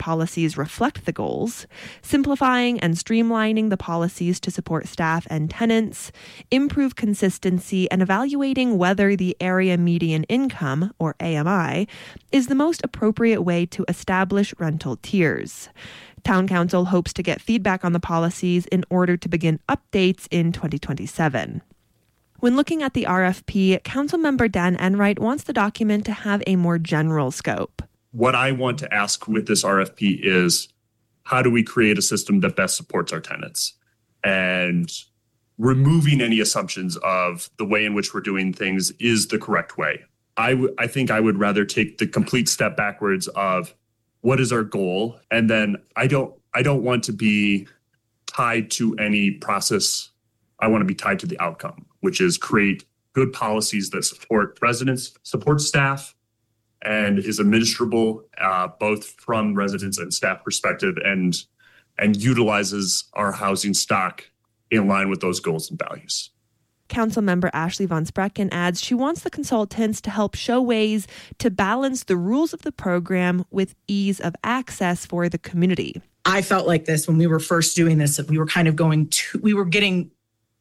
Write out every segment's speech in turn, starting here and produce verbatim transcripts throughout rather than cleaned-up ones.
policies reflect the goals, simplifying and streamlining the policies to support staff and tenants, improve consistency, and evaluating whether the area median income, or A M I, is the most appropriate way to establish rental tiers. Town Council hopes to get feedback on the policies in order to begin updates in twenty twenty-seven. When looking at the R F P, Councilmember Dan Enright wants the document to have a more general scope. What I want to ask with this R F P is, how do we create a system that best supports our tenants? And removing any assumptions of the way in which we're doing things is the correct way. I, w- I think I would rather take the complete step backwards of what is our goal? And then I don't I don't want to be tied to any process. I want to be tied to the outcome, which is create good policies that support residents, support staff, and is administrable uh, both from residents and staff perspective, and and utilizes our housing stock in line with those goals and values. Councilmember Ashley Von Sprecken adds she wants the consultants to help show ways to balance the rules of the program with ease of access for the community. I felt like this when we were first doing this, that we were kind of going to, we were getting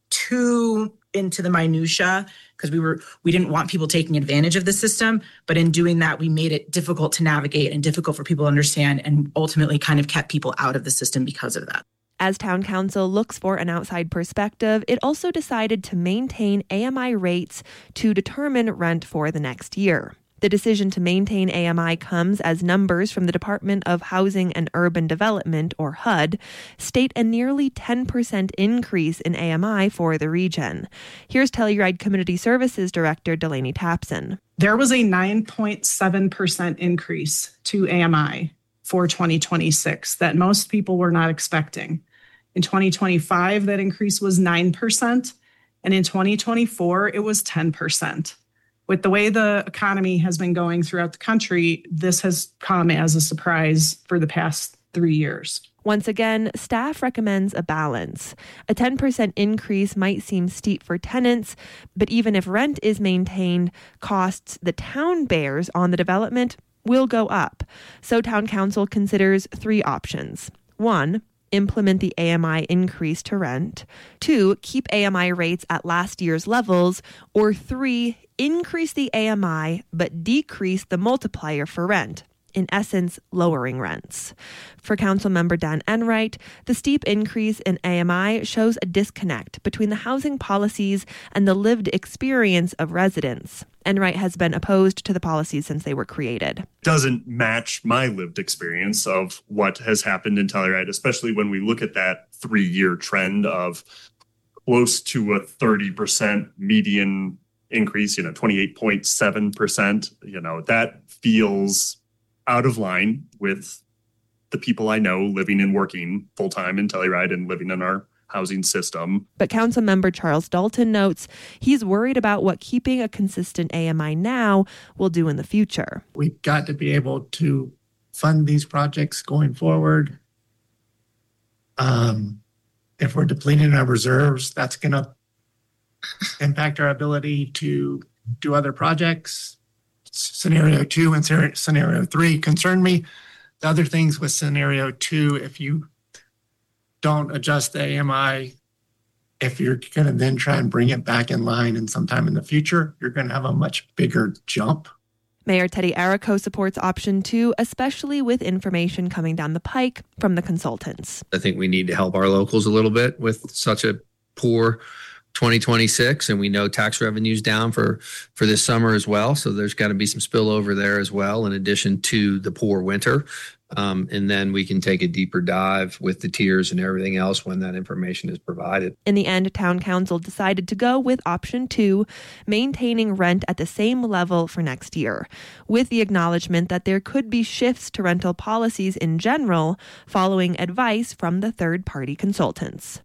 too into the minutia because we were we didn't want people taking advantage of the system. But in doing that, we made it difficult to navigate and difficult for people to understand, and ultimately kind of kept people out of the system because of that. As Town Council looks for an outside perspective, it also decided to maintain A M I rates to determine rent for the next year. The decision to maintain A M I comes as numbers from the Department of Housing and Urban Development, or H U D, state a nearly ten percent increase in A M I for the region. Here's Telluride Community Services Director Delaney Tapson. There was a nine point seven percent increase to A M I for twenty twenty-six that most people were not expecting. In twenty twenty-five, that increase was nine percent, and in twenty twenty-four, it was ten percent. With the way the economy has been going throughout the country, this has come as a surprise for the past three years. Once again, staff recommends a balance. A ten percent increase might seem steep for tenants, but even if rent is maintained, costs the town bears on the development will go up. So Town Council considers three options. One, implement the A M I increase to rent. Two, keep A M I rates at last year's levels. Or three, increase the A M I but decrease the multiplier for rent. In essence, lowering rents. For Councilmember Dan Enright, the steep increase in A M I shows a disconnect between the housing policies and the lived experience of residents. Enright has been opposed to the policies since they were created. Doesn't match my lived experience of what has happened in Telluride, especially when we look at that three-year trend of close to a thirty percent median increase, you know, twenty-eight point seven percent. You know, that feels out of line with the people I know living and working full-time in Telluride and living in our housing system. But Councilmember Charles Dalton notes he's worried about what keeping a consistent A M I now will do in the future. We've got to be able to fund these projects going forward. Um, if we're depleting our reserves, that's going to impact our ability to do other projects. Scenario two and scenario three concern me. The other things with scenario two, if you don't adjust the A M I, if you're going to then try and bring it back in line and sometime in the future, you're going to have a much bigger jump. Mayor Teddy Errico supports option two, especially with information coming down the pike from the consultants. I think we need to help our locals a little bit with such a poor twenty twenty-six, and we know tax revenue's down for, for this summer as well. So there's got to be some spillover there as well, in addition to the poor winter. Um, and then we can take a deeper dive with the tiers and everything else when that information is provided. In the end, Town Council decided to go with option two, maintaining rent at the same level for next year, with the acknowledgement that there could be shifts to rental policies in general following advice from the third-party consultants.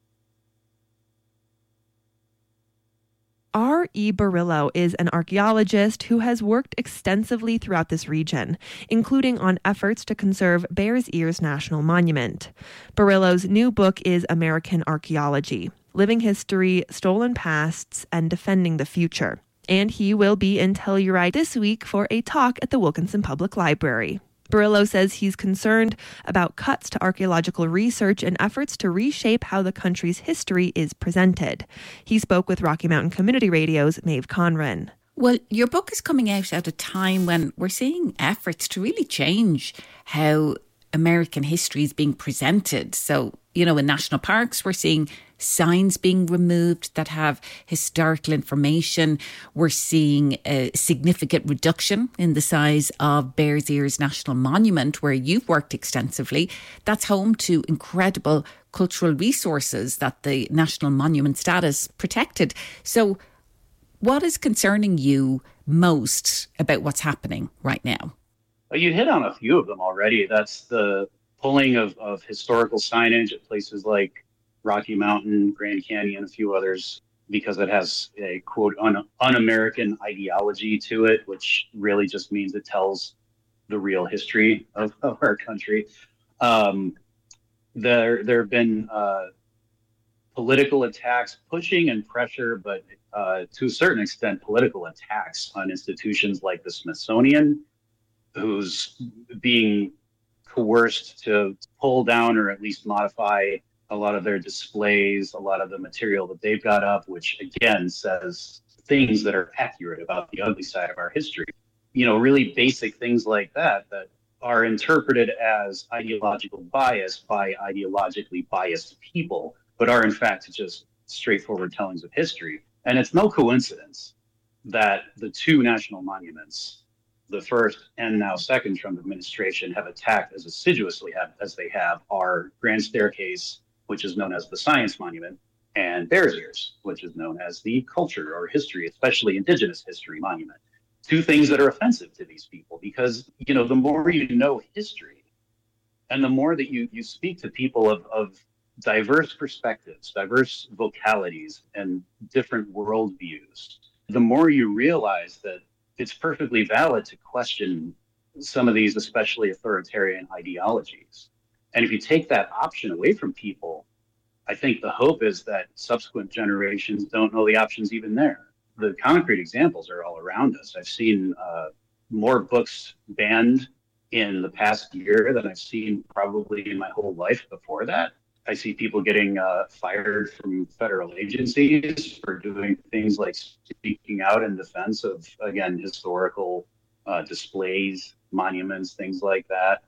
R E. Barillo is an archaeologist who has worked extensively throughout this region, including on efforts to conserve Bears Ears National Monument. Barillo's new book is American Archaeology: Living History, Stolen Pasts, and Defending the Future. And he will be in Telluride this week for a talk at the Wilkinson Public Library. Barillo says he's concerned about cuts to archaeological research and efforts to reshape how the country's history is presented. He spoke with Rocky Mountain Community Radio's Maeve Conran. Well, your book is coming out at a time when we're seeing efforts to really change how American history is being presented. So, you know, in national parks, we're seeing signs being removed that have historical information. We're seeing a significant reduction in the size of Bears Ears National Monument, where you've worked extensively. That's home to incredible cultural resources that the National Monument status protected. So what is concerning you most about what's happening right now? Well, you hit on a few of them already. That's the pulling of, of historical signage at places like Rocky Mountain, Grand Canyon, a few others, because it has a, quote, un, un-American ideology to it, which really just means it tells the real history of, of our country. Um, there, there have been uh, political attacks, pushing and pressure, but uh, to a certain extent, political attacks on institutions like the Smithsonian, who's being coerced to pull down or at least modify a lot of their displays, a lot of the material that they've got up, which again says things that are accurate about the ugly side of our history. You know, really basic things like that, that are interpreted as ideological bias by ideologically biased people, but are in fact just straightforward tellings of history. And it's no coincidence that the two national monuments, the first and now second Trump administration, have attacked as assiduously have, as they have our Grand Staircase, which is known as the Science Monument, and Bears Ears, which is known as the Culture or History, especially Indigenous History Monument. Two things that are offensive to these people, because, you know, the more you know history and the more that you, you speak to people of, of diverse perspectives, diverse vocalities, and different worldviews, the more you realize that it's perfectly valid to question some of these, especially authoritarian ideologies. And if you take that option away from people, I think the hope is that subsequent generations don't know the option's even there. The concrete examples are all around us. I've seen uh, more books banned in the past year than I've seen probably in my whole life before that. I see people getting uh, fired from federal agencies for doing things like speaking out in defense of, again, historical uh, displays, monuments, things like that.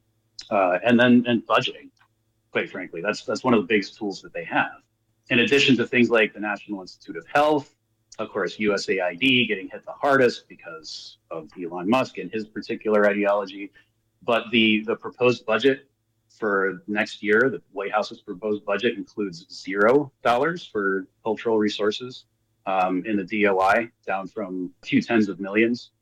Uh, and then and budgeting, quite frankly, that's that's one of the biggest tools that they have. In addition to things like the National Institute of Health, of course, U S A I D getting hit the hardest because of Elon Musk and his particular ideology. But the the proposed budget for next year, the White House's proposed budget includes zero dollars for cultural resources um, in the D O I, down from a few tens of millions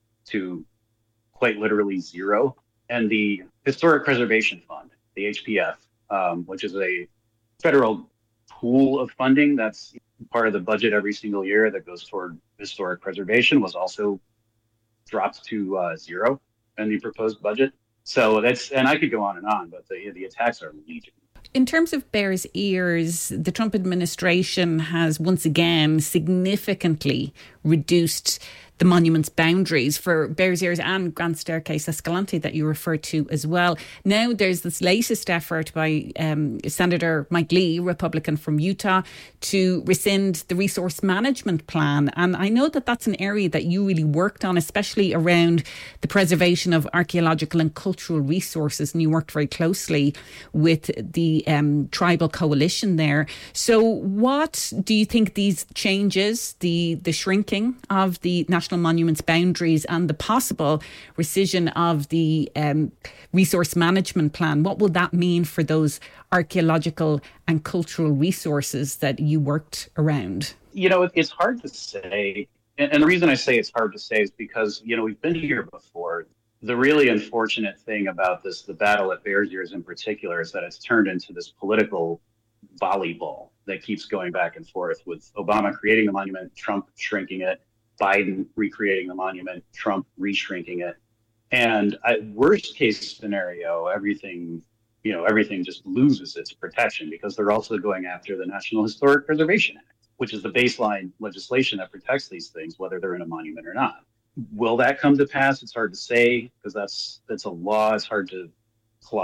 to quite literally zero. And the Historic Preservation Fund, the H P F, um, which is a federal pool of funding that's part of the budget every single year that goes toward historic preservation, was also dropped to uh, zero in the proposed budget. So that's, and I could go on and on, but the the attacks are legion. In terms of Bears Ears, the Trump administration has once again significantly reduced the monument's boundaries for Bears Ears and Grand Staircase Escalante that you referred to as well. Now there's this latest effort by um, Senator Mike Lee, Republican from Utah, to rescind the resource management plan. And I know that that's an area that you really worked on, especially around the preservation of archaeological and cultural resources. And you worked very closely with the um, tribal coalition there. So what do you think these changes, the, the shrinking of the National Monuments boundaries and the possible rescission of the um, resource management plan, what will that mean for those archaeological and cultural resources that you worked around? You know, it's hard to say. And the reason I say it's hard to say is because, you know, we've been here before. The really unfortunate thing about this, the battle at Bears Ears in particular, is that it's turned into this political volleyball that keeps going back and forth, with Obama creating the monument, Trump shrinking it, Biden recreating the monument, Trump re-shrinking it. And at worst case scenario, everything, you know, everything just loses its protection, because they're also going after the National Historic Preservation Act, which is the baseline legislation that protects these things, whether they're in a monument or not. will that come to pass? It's hard to say because that's that's a law. It's hard to